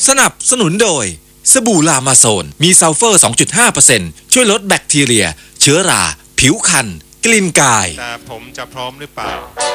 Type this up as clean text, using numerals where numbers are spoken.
สนับสนุนโดยสบู่ลามาโซนมีซัลเฟอร์ 2.5% ช่วยลดแบคทีเรียเชื้อราผิวคันกลิ่นกายแต่ผมจะพร้อมหรือเปล่า